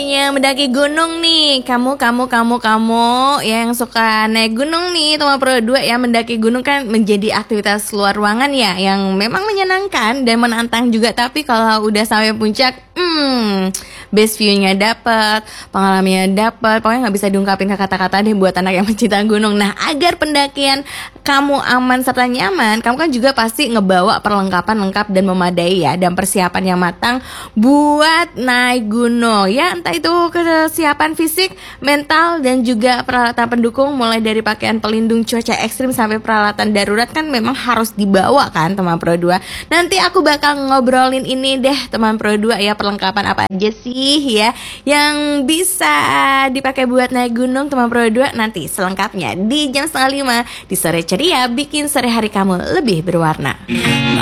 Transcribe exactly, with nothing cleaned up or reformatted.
Yang mendaki gunung nih, kamu, kamu, kamu, kamu yang suka naik gunung nih, teman Pro dua ya, mendaki gunung kan menjadi aktivitas luar ruangan ya, yang memang menyenangkan dan menantang juga. Tapi kalau udah sampai puncak, hmm, best view-nya dapet, pengalamannya dapet, pokoknya nggak bisa diungkapin ke kata-kata deh buat anak yang mencinta gunung. Nah, agar pendakian kamu aman serta nyaman, kamu kan juga pasti ngebawa perlengkapan lengkap dan memadai ya, dan persiapan yang matang buat naik gunung ya, entah itu kesiapan fisik, mental, dan juga peralatan pendukung, mulai dari pakaian pelindung cuaca ekstrim sampai peralatan darurat kan memang harus dibawa kan teman Pro dua. Nanti aku bakal ngobrolin ini deh teman Pro dua ya, perlengkapan apa aja sih ya yang bisa dipakai buat naik gunung teman Pro dua, nanti selengkapnya di jam setengah lima di Sore Ceria, bikin sore hari kamu lebih berwarna.